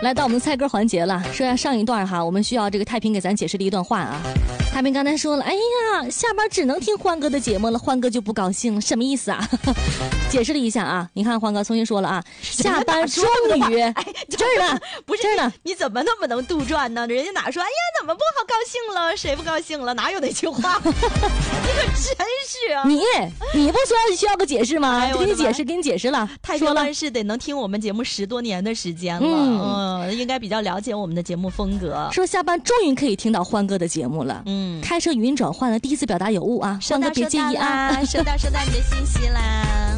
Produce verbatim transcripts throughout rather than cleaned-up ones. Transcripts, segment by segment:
来到我们的猜歌环节了，说下上一段哈，我们需要这个太平给咱解释的一段话啊。太平刚才说了，哎呀，下班只能听欢哥的节目了，欢哥就不高兴了，什么意思啊？解释了一下啊，你看欢哥重新说了啊，下班终于，哎，这儿呢， 不是这儿呢， 你怎么那么能杜撰呢？人家哪说，哎呀，怎么不好高兴了？谁不高兴了？哪有那句话？你可真是啊！ 你你不说需要个解释吗？ 哎、 给你解释，给你解释了。 太平万事得能听我们节目十多年的时间了，嗯, 嗯，应该比较了解我们的节目风格。 说下班终于可以听到欢哥的节目了，嗯，开车语音转换了，第一次表达有误啊，欢哥别介意啊。 收到收到你的信息啦。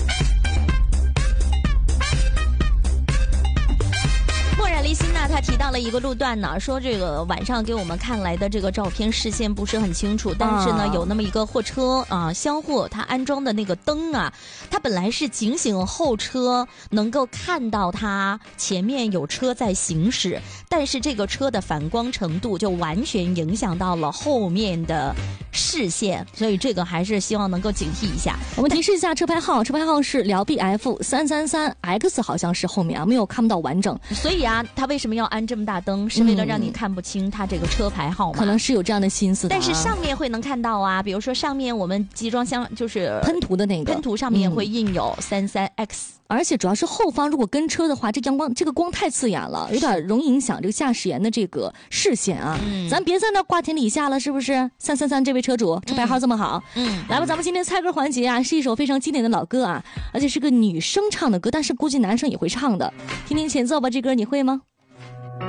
漠然离心呢，他提到了一个路段呢，说这个晚上给我们看来的这个照片视线不是很清楚，但是呢、啊、有那么一个货车啊，厢货它安装的那个灯啊，它本来是警醒后车能够看到它前面有车在行驶，但是这个车的反光程度就完全影响到了后面的视线，所以这个还是希望能够警惕一下。 我们提示一下车牌号，车牌号是辽 B F 三三三 X， 好像是后面啊，没有看不到完整。 所以啊，他为什么要安这么大灯？是为了让你看不清他这个车牌号码、 嗯、可能是有这样的心思的、啊。 但是上面会能看到啊，比如说上面我们集装箱就是喷涂的那个喷涂上面会印有三三 X。 而且主要是后方如果跟车的话，这阳光这个光太刺眼了，有点容易影响这个驾驶员的这个视线啊。嗯，咱别在那挂天底下了，是不是？三三三这位车主，车牌号这么好。嗯，来吧，咱们今天猜歌环节啊，是一首非常经典的老歌啊，而且是个女生唱的歌，但是估计男生也会唱的。听听前奏吧，这歌你会吗？